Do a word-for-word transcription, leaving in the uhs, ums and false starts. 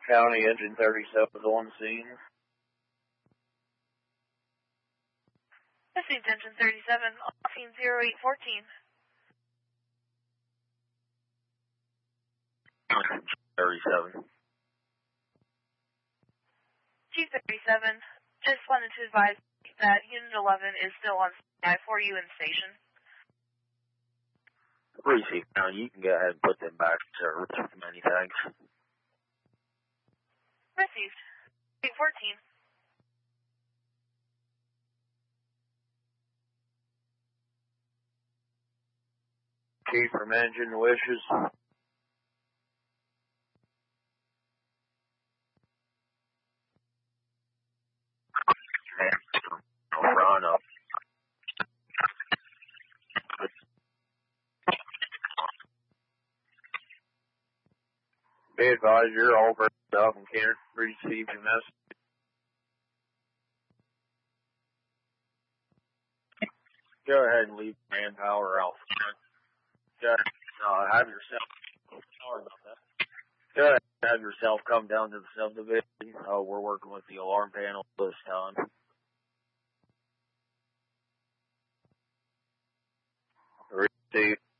County Engine thirty-seven is on scene. Received Engine thirty-seven, on scene zero eight fourteen. thirty-seven. Chief thirty-seven, just wanted to advise that Unit eleven is still on standby for you in station. Received. Now you can go ahead and put them back to service. Many thanks. Received. eight fourteen. Chief from Engine wishes. Run up. Be advised, you're all burnt up and can't receive your message. Go ahead and leave manpower out front. Go ahead, uh, have yourself, sorry about that. Go ahead and have yourself come down to the subdivision. Oh, we're working with the alarm panel this time. Receive.